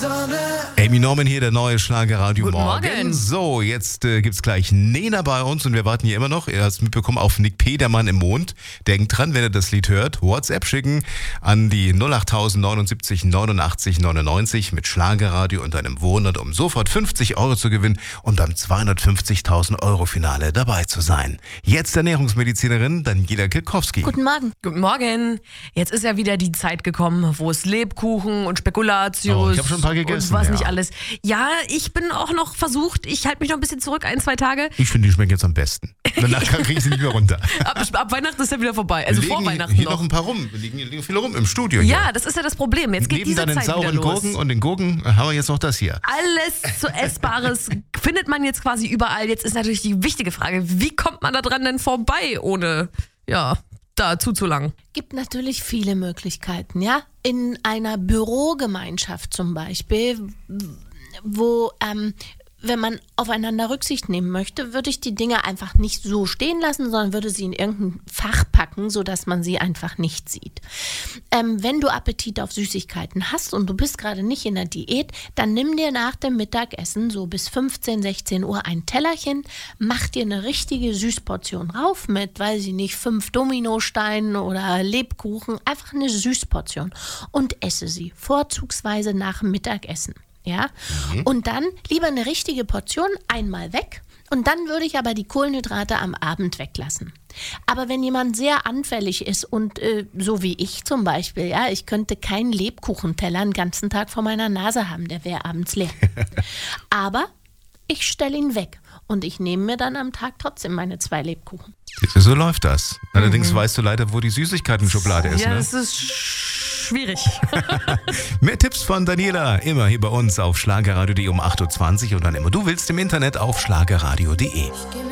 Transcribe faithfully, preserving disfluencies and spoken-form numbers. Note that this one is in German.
Amy Norman hier, der neue Schlagerradio Guten Morgen. Morgen. So, jetzt äh, gibt's gleich Nena bei uns und wir warten hier immer noch. Ihr habt es mitbekommen auf Nick P., der Mann im Mond. Denkt dran, wenn ihr das Lied hört, WhatsApp schicken an die null acht neunundsiebzig neunundachtzig neunundneunzig mit Schlagerradio und einem Wohnort, um sofort fünfzig Euro zu gewinnen und beim zweihundertfünfzigtausend Euro Finale dabei zu sein. Jetzt Ernährungsmedizinerin Daniela Kilkowski. Guten Morgen. Guten Morgen. Jetzt ist ja wieder die Zeit gekommen, wo es Lebkuchen und Spekulatius Oh, ich hab schon ein paar gegessen, und was ja. nicht alles. Ja, ich bin auch noch versucht, ich halte mich noch ein bisschen zurück, ein, zwei Tage. Ich finde, die schmecken jetzt am besten. Danach kriege ich sie nicht mehr runter. Ab, ab Weihnachten ist ja wieder vorbei, also Wir vor liegen Weihnachten hier noch. noch ein paar rum. Wir liegen, liegen viele rum im Studio hier. Ja, das ist ja das Problem. Jetzt geht Neben diese dann den Zeit wieder sauren los. Gurken und den Gurken haben wir jetzt noch das hier. Alles zu Essbares findet man jetzt quasi überall. Jetzt ist natürlich die wichtige Frage, wie kommt man da dran denn vorbei, ohne, ja, da zuzulangen? Gibt natürlich viele Möglichkeiten, ja. In einer Bürogemeinschaft zum Beispiel, wo, ähm, wenn man aufeinander Rücksicht nehmen möchte, würde ich die Dinge einfach nicht so stehen lassen, sondern würde sie in irgendein Fach packen, sodass man sie einfach nicht sieht. Ähm, wenn du Appetit auf Süßigkeiten hast und du bist gerade nicht in der Diät, dann nimm dir nach dem Mittagessen so bis fünfzehn, sechzehn Uhr ein Tellerchen, mach dir eine richtige Süßportion rauf mit, weiß ich nicht, fünf Dominosteinen oder Lebkuchen, einfach eine Süßportion und esse sie, vorzugsweise nach dem Mittagessen. Ja, mhm. Und dann lieber eine richtige Portion einmal weg und dann würde ich aber die Kohlenhydrate am Abend weglassen. Aber wenn jemand sehr anfällig ist und äh, so wie ich zum Beispiel, ja, ich könnte keinen Lebkuchenteller den ganzen Tag vor meiner Nase haben, der wäre abends leer. Aber ich stelle ihn weg und ich nehme mir dann am Tag trotzdem meine zwei Lebkuchen. So läuft das. Allerdings mhm. weißt du leider, wo die Süßigkeiten-Schublade ist. Ja, ne? das ist schwierig. Mehr Tipps von Daniela immer hier bei uns auf schlagerradio punkt de um acht Uhr zwanzig und dann immer du willst im Internet auf schlagerradio punkt de.